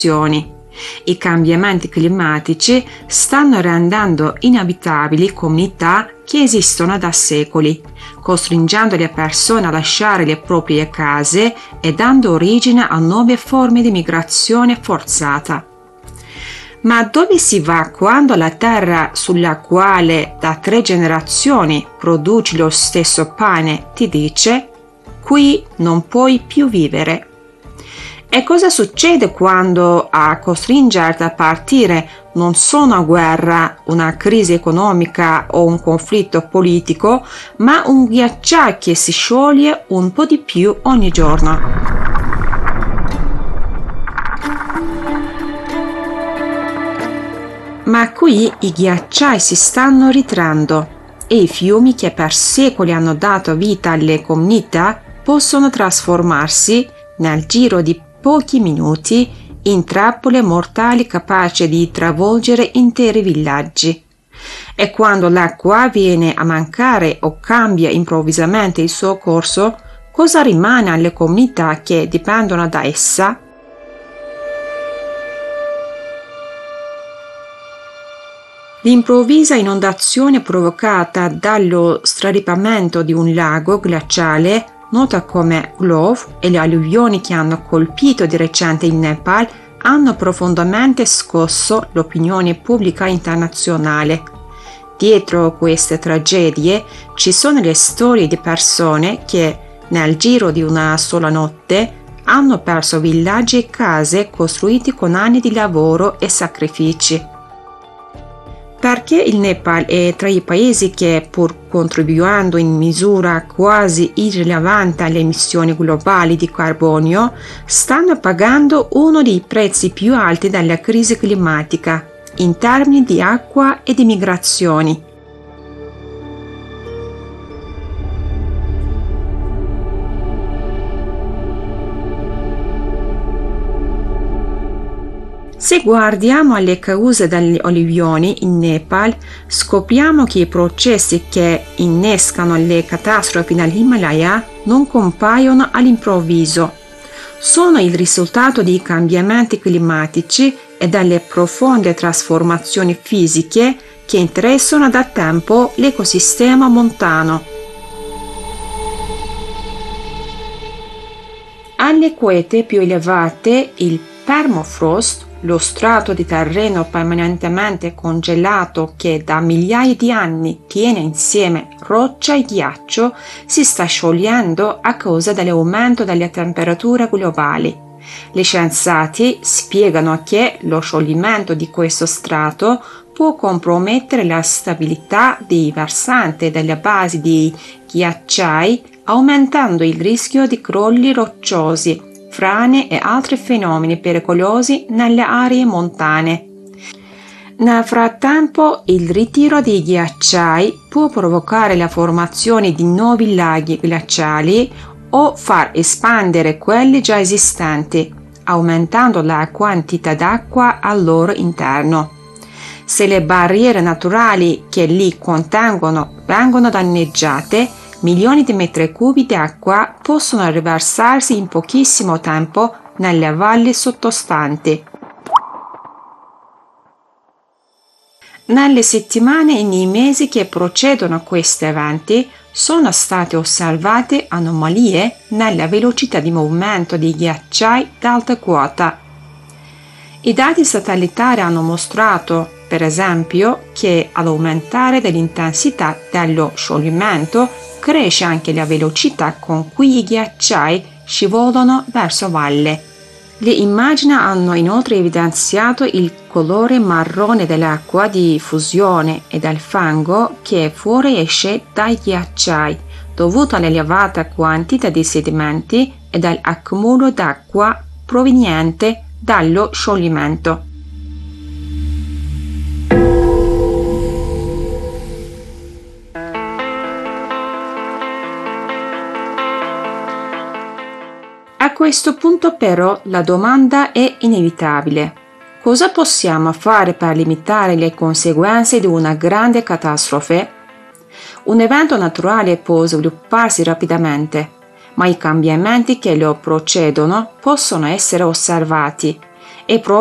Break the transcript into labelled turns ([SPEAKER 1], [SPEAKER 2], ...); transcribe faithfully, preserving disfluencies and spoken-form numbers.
[SPEAKER 1] I cambiamenti climatici stanno rendendo inabitabili comunità che esistono da secoli, costringendo le persone a lasciare le proprie case e dando origine a nuove forme di migrazione forzata. Ma dove si va quando la terra sulla quale da tre generazioni produci lo stesso pane ti dice «Qui non puoi più vivere»? E cosa succede quando a costringerti a partire non sono una guerra, una crisi economica o un conflitto politico, ma un ghiacciaio che si scioglie un po' di più ogni giorno? Ma qui i ghiacciai si stanno ritraendo e i fiumi che per secoli hanno dato vita alle comunità possono trasformarsi nel giro di pochi minuti in trappole mortali capaci di travolgere interi villaggi. E quando l'acqua viene a mancare o cambia improvvisamente il suo corso, cosa rimane alle comunità che dipendono da essa? L'improvvisa inondazione provocata dallo straripamento di un lago glaciale nota come Glove e le alluvioni che hanno colpito di recente il Nepal hanno profondamente scosso l'opinione pubblica internazionale. Dietro queste tragedie ci sono le storie di persone che, nel giro di una sola notte, hanno perso villaggi e case costruiti con anni di lavoro e sacrifici. Perché il Nepal è tra i paesi che, pur contribuendo in misura quasi irrilevante alle emissioni globali di carbonio, stanno pagando uno dei prezzi più alti della crisi climatica, in termini di acqua e di migrazioni. Se guardiamo alle cause delle alluvioni in Nepal, scopriamo che i processi che innescano le catastrofi nell'Himalaya non compaiono all'improvviso. Sono il risultato di cambiamenti climatici e delle profonde trasformazioni fisiche che interessano da tempo l'ecosistema montano. Alle quote più elevate, il permafrost, lo strato di terreno permanentemente congelato che da migliaia di anni tiene insieme roccia e ghiaccio, si sta sciogliendo a causa dell'aumento delle temperature globali. Gli scienziati spiegano che lo scioglimento di questo strato può compromettere la stabilità dei versanti delle basi dei ghiacciai, aumentando il rischio di crolli rocciosi, frane e altri fenomeni pericolosi nelle aree montane. Nel frattempo, il ritiro dei ghiacciai può provocare la formazione di nuovi laghi glaciali o far espandere quelli già esistenti, aumentando la quantità d'acqua al loro interno. Se le barriere naturali che li contengono vengono danneggiate, milioni di metri cubi di acqua possono riversarsi in pochissimo tempo nelle valli sottostanti. Nelle settimane e nei mesi che precedono a questi eventi sono state osservate anomalie nella velocità di movimento dei ghiacciai d'alta quota. I dati satellitari hanno mostrato, per esempio, che all'aumentare dell'intensità dello scioglimento cresce anche la velocità con cui i ghiacciai scivolano verso valle. Le immagini hanno inoltre evidenziato il colore marrone dell'acqua di fusione e del fango che fuoriesce dai ghiacciai, dovuto all'elevata quantità di sedimenti e dall'accumulo d'acqua proveniente dallo scioglimento. A questo punto però la domanda è inevitabile. Cosa possiamo fare per limitare le conseguenze di una grande catastrofe? Un evento naturale può svilupparsi rapidamente, ma i cambiamenti che lo precedono possono essere osservati è proprio